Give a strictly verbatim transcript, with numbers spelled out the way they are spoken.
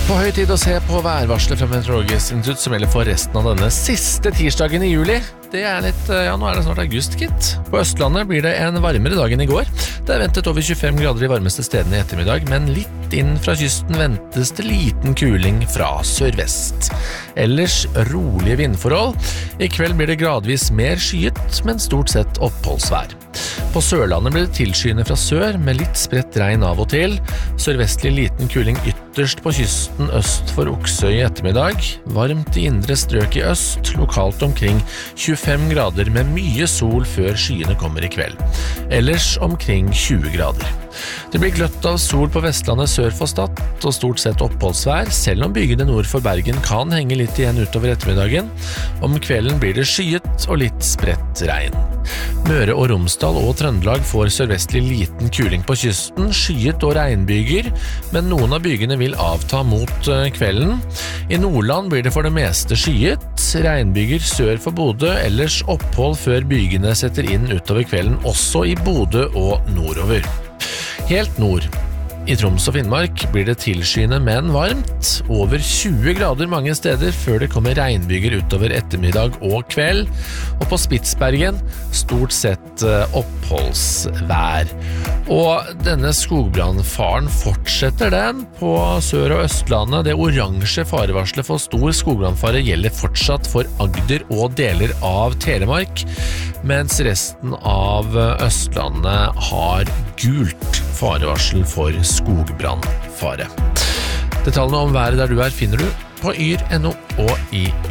På høy tid å se på værvarslet fra Meteorologisk institutt som gjelder for resten av denne siste tirsdagen i juli. Det er litt, ja, nå er det snart august, gitt. På Østlandet blir det en varmere dag enn i går. Det er ventet over tjuefem grader i varmeste stedene i ettermiddag, men litt inn fra kysten ventes det liten kuling fra sørvest. Ellers rolige vindforhold. I kveld blir det gradvis mer skyet, men stort sett oppholdsvær. På Sørlandet blir det tilskyende fra sør, med litt spredt regn av og til. Sørvestlig liten kuling ytterst på kysten øst for Oksøy i ettermiddag. Varmt i indre strøk i øst, lokalt omkring tjuefem grader med mye sol før skyene kommer i kveld. Ellers omkring tjue grader. Det blir gløtt av sol på Vestlandet sør for Stad, og stort sett oppholdsvær, selv om bygene nord for Bergen kan henge litt igjen utover ettermiddagen. Om kvelden blir det skyet og litt spredt regn. Møre og Romsdal og Trøndelag får sørvestlig liten kuling på kysten, skyet og regnbyger, men noen av bygene vil avta mot kvelden. I Nordland blir det for det meste skyet, regnbyger sør for Bodø, ellers opphold før bygene setter inn utover kvelden, også i Bodø og nordover. Helt nord, i Troms og Finnmark, blir det tilskyende, men varmt. Over tjue grader mange steder før det kommer regnbyger utover ettermiddag og kveld. Og på Spitsbergen stort sett oppholdsvær. Og denne skogbrannfaren fortsetter den på Sør- og Østlandet. Det oransje farevarslet for stor skogbrannfare gjelder fortsatt for Agder og deler av Telemark, mens resten av Østlandet har gult farevarsel for skogbrannfare. Detaljene om været der du er finner du på yr punktum no og i